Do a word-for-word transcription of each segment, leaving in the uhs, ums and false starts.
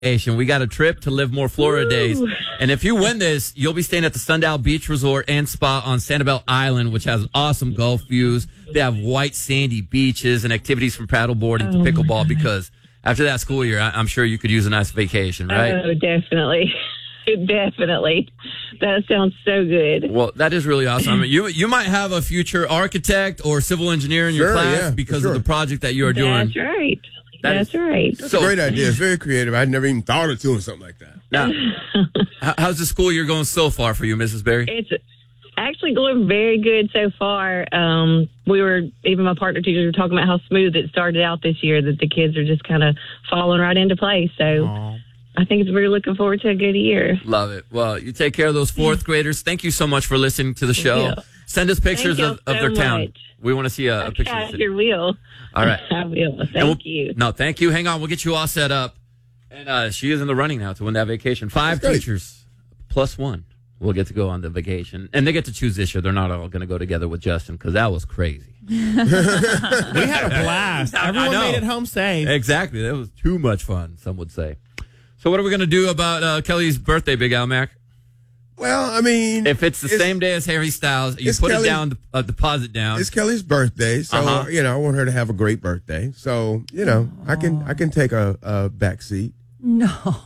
vacation. We got a trip to Live More Florida Ooh. days. And if you win this, you'll be staying at the Sundial Beach Resort and Spa on Sanibel Island, which has awesome Gulf views. They have white sandy beaches and activities from paddleboarding Oh, to pickleball because after that school year, I- I'm sure you could use a nice vacation, right? Oh, definitely. Definitely. That sounds so good. Well, that is really awesome. I mean, you you might have a future architect or civil engineer in your Sure, class yeah, for because sure. of the project that you are doing. That's right. That That's is- right. That's a great idea. It's very creative. I'd never even thought of doing something like that. Now, h- how's the school year going so far for you, Missus Berry? It's actually going very good so far. Um, we were, even my partner teachers were talking about how smooth it started out this year, that the kids are just kind of falling right into place. So Aww. I think we're looking forward to a good year. Love it. Well, you take care of those fourth graders. Thank you so much for listening to the show. Yeah. Send us pictures Thank of, y'all of their so town. much. We want to see a, a picture. I of the city. sure will. All right. I will. Thank And we'll- you. No, thank you. Hang on. We'll get you all set up. And uh, she is in the running now to win that vacation. Five That's great. teachers plus one will get to go on the vacation. And they get to choose this year. They're not all going to go together with Justin because that was crazy. We had a blast. I Everyone know. made it home safe. Exactly. That was too much fun, some would say. So what are we going to do about uh, Kelly's birthday, Big Al Mac? Well, I mean, If it's the same day as Harry Styles, you it's put Kelly- it down, a deposit down. it's Kelly's birthday, so Uh-huh. you know I want her to have a great birthday. So you know I can I can take a, a back seat. No.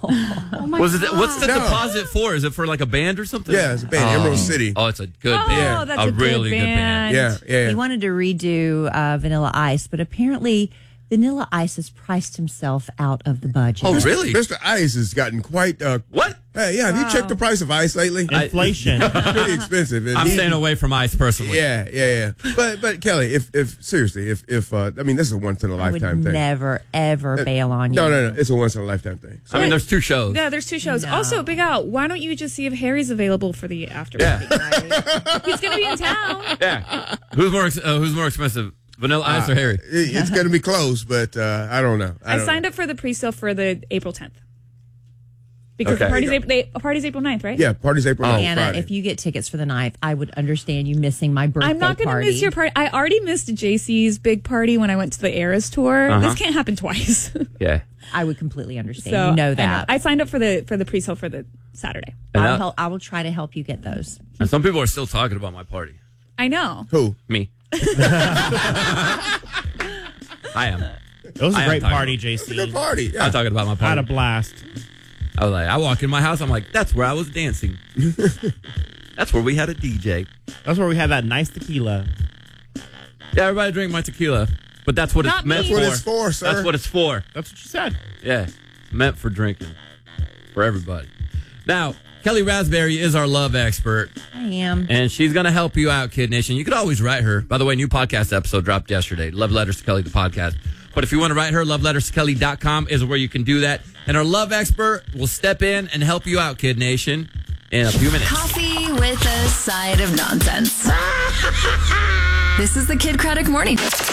Oh my Was it? God. What's the No. deposit for? Is it for like a band or something? Yeah, it's a band, Oh. Emerald City. Oh, it's a good Oh, band. that's a good really good band. Yeah, yeah. He wanted to redo uh, Vanilla Ice, but apparently Vanilla Ice has priced himself out of the budget. Oh, really? Mister Ice has gotten quite. Uh, What? hey, yeah, have you checked the price of ice lately? Inflation. Pretty expensive. And I'm he- staying away from ice personally. Yeah, yeah, yeah. But but Kelly, if if seriously, if if uh, I mean, this is a once in a I would lifetime thing. never, ever bail on you. No, no, no. It's a once in a lifetime thing. So, I mean, there's two shows. Yeah, there's two shows. No. Also, Big Al, why don't you just see if Harry's available for the after Yeah. party? He's going to be in town. Yeah. Who's more? ex- Uh, who's more expensive, Vanilla Ice or Harry? it- it's going to be close, but uh, I don't know. I, don't signed know. up for the pre-sale for the April tenth. Because Okay. the party's April, they, party's April ninth, right? Yeah, party's April ninth, Anna, Friday. if you get tickets for the ninth, I would understand you missing my birthday I'm not going to party. miss your party. I already missed J C's big party when I went to the Eras tour. Uh-huh. This can't happen twice. Yeah. I would completely understand. so you know I that. I signed up for the for the pre-sale for the Saturday. And I'll that- help, I will try to help you get those. And some people are still talking about my party. I know. Who? Me. I am. It was a I am great talking party, about- J It's a good C. party. Yeah. I'm talking about my I had party. a blast. I was like, I walk in my house. I'm like, that's where I was dancing. That's where we had a D J. That's where we had that nice tequila. Yeah, everybody drink my tequila. But that's what Not it's meant me. for. That's what it's for, sir. That's what it's for. That's what you said. Yeah, it's meant for drinking for everybody. Now, Kelly Raspberry is our love expert, I am. and she's going to help you out, Kid Nation. You could always write her. By the way, new podcast episode dropped yesterday. Love Letters to Kelly, the podcast. But if you want to write her, love letters to kelly dot com is where you can do that. And our love expert will step in and help you out, Kid Nation, in a few minutes. Coffee with a side of nonsense. This is the Kid Craddock Morning.